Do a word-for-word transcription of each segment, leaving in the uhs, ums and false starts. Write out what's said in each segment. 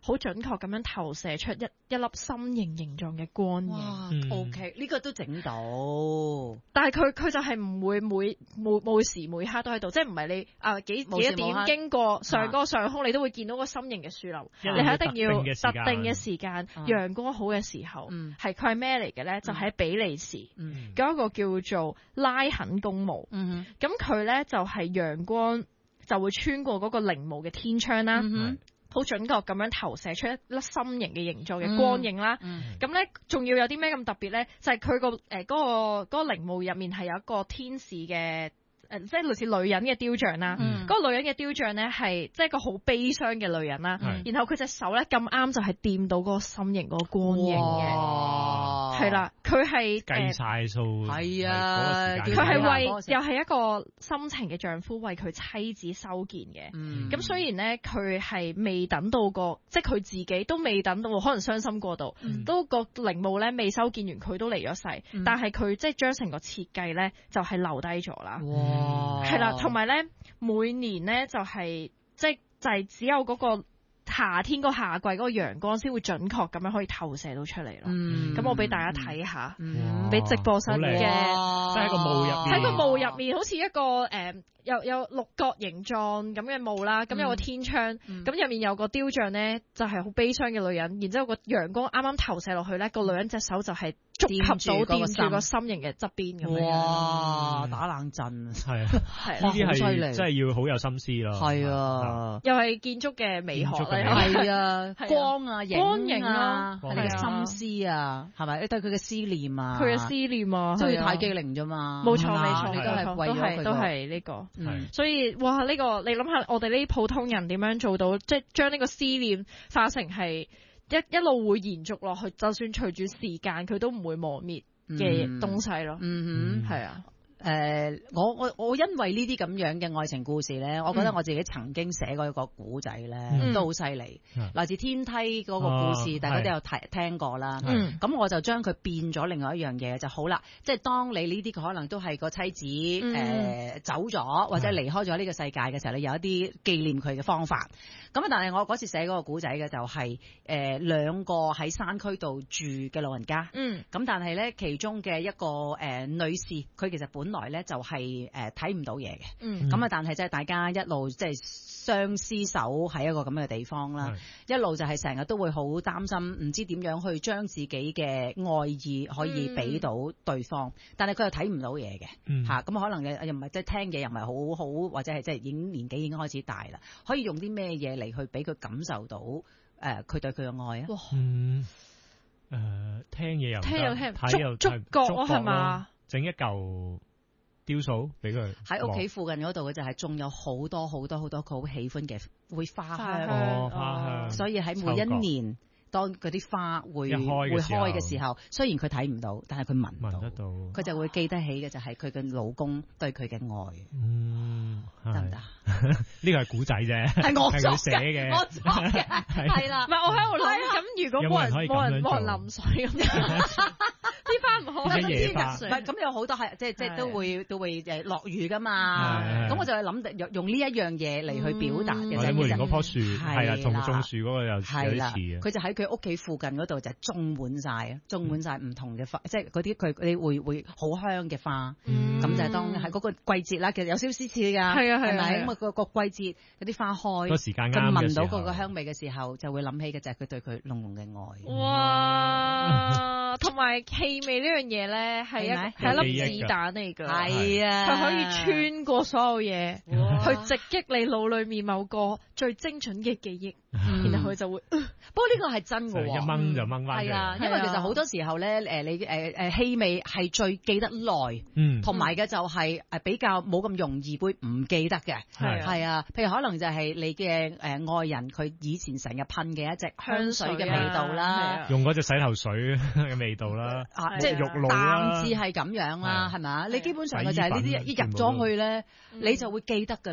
好準確咁樣投射出一一粒心形形狀嘅光影。 哇 ，OK， 呢個都整到， 但係佢佢就係唔會每每每時每刻都喺度，即係唔係你啊幾幾多點經過上嗰個上空，你都會見到個心形嘅樹林。你係一定要特定嘅時間，陽光好嘅時候，係佢係咩嚟嘅咧？就喺比利時嗰一個叫做拉肯公墓。咁佢咧就係陽光就會穿過嗰個陵墓嘅天窗啦。好準確咁樣投射出一粒心形嘅形狀嘅光影啦，咁咧仲要有啲咩咁特別咧？就係佢個誒嗰個嗰個陵墓入面係有一個天使嘅。誒，即係類似女人嘅雕像啦，嗰、嗯、個女人嘅雕像咧係即係一個好悲傷嘅女人啦，嗯、然後佢隻手咧咁啱就係掂到嗰個心形嗰個光影嘅，係啦，佢係計晒數， 係啊， 佢係為又係一個深情嘅丈夫為佢妻子修建嘅，咁、嗯、雖然咧佢係未等到個，即係佢自己都未等到，可能傷心過度，嗯、都個陵墓咧未修建完，佢都離咗世，嗯、但係佢即係將成個設計咧就係留低咗啦。係啦，同埋咧，每年咧就係、是、即係就係、是、只有嗰個夏天個夏季嗰個陽光先會準確咁樣可以投射到出嚟咯。咁、嗯、我俾大家睇下，俾、嗯、直播室嘅，即係喺個墓入面， 喺個墓入面好似一個誒。呃有有六角形狀咁嘅墓啦，咁有個天窗，咁入、嗯、面有個雕像咧，就係、是、好悲傷嘅女人，然之後個陽光啱啱投射落去咧，個女人隻手就係觸及到掂住個心形嘅側邊咁樣。 哇！打冷震係啊，係呢啲係真係要好有心思咯。 係啊， 又係建築嘅美學咧， 係啊，光啊， 光影啊，你嘅心思啊，係咪？你對佢嘅思念啊， 佢嘅思念啊， 都要太機靈啫嘛。冇錯冇錯， 你都係為咗佢， 都係呢個。 嗯、 所以哇，呢、這個你諗下，我哋呢啲普通人點樣做到，即係將呢個思念化成係一一路會延續落去，就算隨住時間，佢都唔會磨滅嘅東西咯。嗯哼，係啊。 誒、呃，我我我因為呢啲咁樣嘅愛情故事咧，我覺得我自己曾經寫過一個古仔咧，嗯、都好犀利。嗯、來自天梯嗰個故事，哦、大家都有聽聽過啦。咁、嗯、我就將佢變咗另外一樣嘢就好啦。即係當你呢啲可能都係個妻子誒、嗯呃、走咗或者離開咗呢個世界嘅時候，你有一啲紀念佢嘅方法。咁啊，但係我嗰次寫嗰個古仔嘅就係、是、誒、呃、兩個喺山區度住嘅老人家。嗯。咁但係咧，其中嘅一個誒、呃、女士，佢其實本來咧就係誒睇唔到嘢嘅，咁啊、嗯、但係即係大家一路即係相廝守喺一個咁嘅地方啦，是一路就係成日都會好擔心，唔知點樣去將自己嘅愛意可以俾到對方，嗯、但係佢又睇唔到嘢嘅，嚇咁、嗯、可能又又唔係即係聽嘢又唔係好好，或者係即係已經年紀已經開始大啦，可以用啲咩嘢嚟去俾佢感受到誒佢、呃、對佢嘅愛啊？哇嗯誒、呃、聽嘢又聽又聽， 睇又觸覺咯係嘛？ 整一嚿雕塑俾佢喺屋企附近嗰度嘅就係仲有好多好多好多佢好喜歡嘅會花香， 花香，哦、花香所以喺每一年當嗰啲花會會開嘅時候，雖然佢睇唔到，但係佢聞聞得到， 佢就會記得起嘅就係佢嘅老公對佢嘅愛。 嗯， 得唔得？ 呢個係古仔啫， 係我作寫嘅， 我作嘅，係啦。 唔係我喺度諗，咁如果冇人冇人冇人淋水咁。啲花唔好， 啲野花唔係咁有好多係即係即係都會都會誒落雨噶嘛，咁我就係諗用用呢一樣嘢嚟去表達嘅。 或者每年嗰棵樹係啊，同種樹嗰個又有啲似嘅。 佢就喺佢屋企附近嗰度就種滿晒，種滿晒唔同嘅花，即係嗰啲佢啲會會好香嘅花。咁就係當喺嗰個季節啦，其實有少少似㗎，係啊係咪？咁啊個個季節嗰啲花開， 個時間啱， 咁聞到嗰個香味嘅時候，就會諗起嘅就係佢對佢濃濃嘅愛。 哇！同埋氣味呢樣嘢咧，係一係一粒子彈嚟㗎， 係啊， 佢可以穿過所有嘢，去直擊你腦裏面某個最精準嘅記憶，然後佢就會。 不過呢個係真嘅喎， 一掹就掹翻。 係啊，因為其實好多時候咧，誒你誒誒氣味係最記得耐，嗯，同埋嘅就係誒比較冇咁容易會唔記得嘅，係係啊，譬如可能就係你嘅誒愛人佢以前成日噴嘅一隻香水嘅味道啦， 用嗰隻洗頭水嘅味道啦， 即係浴露啦， 淡至係咁樣啦，係咪？你基本上嘅就係呢啲一入咗去咧，你就會記得㗎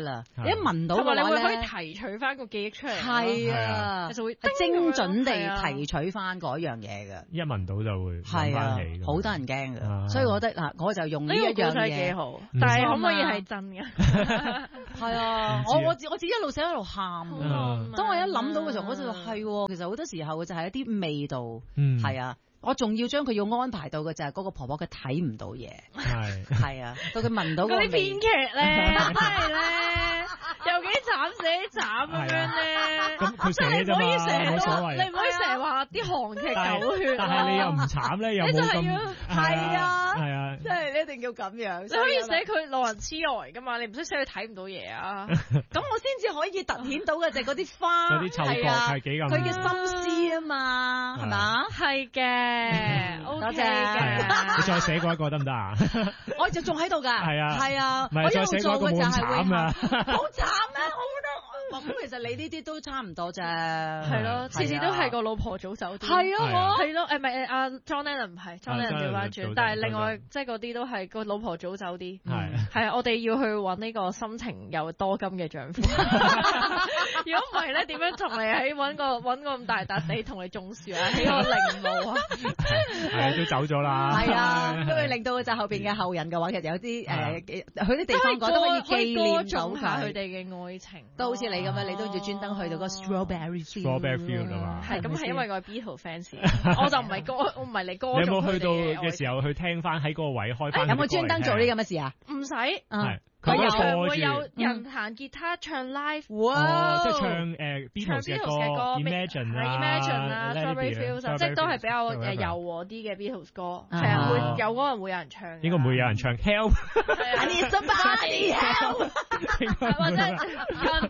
㗎啦，你一聞到嘅話咧， 你會可以提取翻個記憶出嚟。 係啊， 就會係精準地提取翻嗰樣嘢嘅。 一聞到就會係啊，好多人驚嘅，所以我覺得嗱，我就用呢一樣嘢幾好，但係可唔可以係真嘅？ 係啊，我我我自己一路寫一路喊。當我一諗到嘅時候，我就係其實好多時候就係一啲味道，係啊。我仲要將佢要安排到嘅就係嗰個婆婆佢睇唔到嘢，係係啊，到佢聞到嗰啲編劇咧，真係咧，有幾慘死慘咁樣咧， 咁佢寫啫嘛，冇所謂。 你唔可以成日話啲韓劇狗血， 但係你又唔慘咧，又冇咁係啊， 係啊， 即係你一定要咁樣。 你可以寫佢老人痴呆噶嘛，你唔使寫佢睇唔到嘢啊。 咁我先至可以突顯到嘅就係嗰啲花， 嗰啲嗅覺係幾咁， 佢嘅心思啊嘛，係嘛？ 係嘅。 多謝， 你再寫過一個得唔得啊？ 我就仲喺度㗎，係啊， 係啊， 我再寫過一個冇咁慘啊， 好慘咩？我覺得。咁其實你呢啲都差唔多啫， 係咯，次次都係個老婆早走啲， 係啊， 係咯，誒唔係阿 John Lennon 唔係 John Lennon 調翻轉，但係另外即係嗰啲都係個老婆早走啲，係係啊，我哋要去揾呢個心情又多金嘅丈夫，如果唔係咧，點樣同你喺揾個揾個咁大笪地同你種樹啊，起個陵墓啊， 係都走咗啦， 係啊，都會令到就後邊嘅後人嘅話，其實有啲誒，去啲地方講都可以紀念到下佢哋嘅愛情， 都好似你咁樣，你都要專登去到個 Strawberry Field，Strawberry Field 啊嘛， 係咁係因為個 Beatles fans，我就唔係歌，我唔係你歌。 你有冇去到嘅時候去聽翻喺嗰個位開翻？ 有冇專登做呢咁嘅事啊？ 唔使， 係佢有會有人彈吉他唱 live， 哇！即係唱誒 Beatles 嘅歌 ，Imagine 啊 ，Imagine 啊 ，Strawberry Fields，即係都係比較誒柔和啲嘅 Beatles 歌，係啊，會有嗰個會有人唱， 應該唔會有人唱 Help，I need somebody help， 或者 Come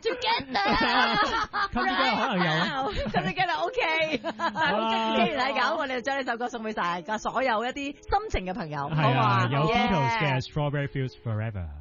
Together，Come Together 可能有 ，Come Together OK，既然係咁，我哋就將呢首歌送俾大家所有一啲心情嘅朋友，好嘛？ 有 Beatles 嘅 Strawberry Fields Forever。